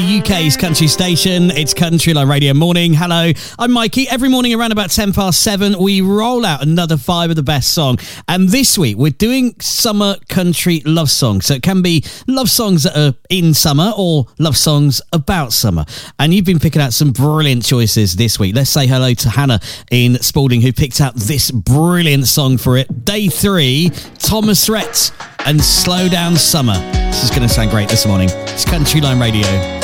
UK's country station. It's Country Line Radio Morning. Hello, I'm Mikey. Every morning around about 7:10, we roll out another 5 of the best song. And this week, we're doing summer country love songs. So it can be love songs that are in summer or love songs about summer. And you've been picking out some brilliant choices this week. Let's say hello to Hannah in Spalding, who picked out this brilliant song for it. Day 3, Thomas Rhett and Slow Down Summer. This is going to sound great this morning. It's Country Line Radio.